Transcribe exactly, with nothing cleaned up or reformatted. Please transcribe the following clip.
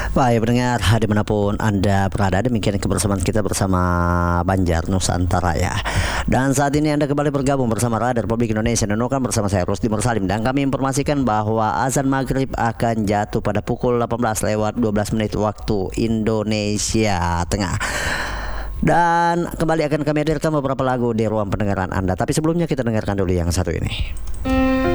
Baik pendengar dimanapun Anda berada, demikian kebersamaan kita bersama Banjar Nusantara ya. Dan saat ini Anda kembali bergabung bersama Radio Republik Indonesia Nunukan bersama saya Rusdi Mursalim. Dan kami informasikan bahwa azan maghrib akan jatuh pada pukul delapan belas lewat dua belas menit waktu Indonesia Tengah. Dan kembali akan kami hadirkan beberapa lagu di ruang pendengaran Anda. Tapi sebelumnya kita dengarkan dulu yang satu ini.